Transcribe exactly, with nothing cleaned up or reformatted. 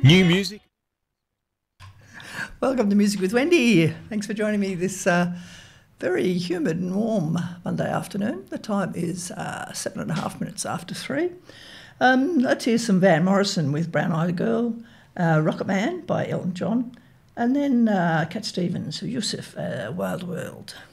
New music. Welcome to Music with Wendy. Thanks for joining me this uh, very humid and warm Monday afternoon. The time is uh, seven and a half minutes after three. Um, let's hear some Van Morrison with Brown Eyed Girl, uh, Rocket Man by Elton John, and then uh, Cat Stevens with Yusuf, uh, Wild World.